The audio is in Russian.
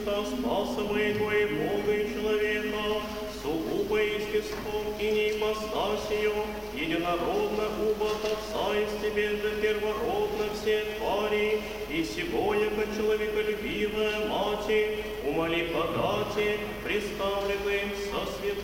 Христа, спаса моего и Бога и человека, сугубо естеством и неипостасию, единородно уба от Отца из тебе же первородно все твари, и сего, яко человеколюбивая Мати, умоли подати, представленным со святым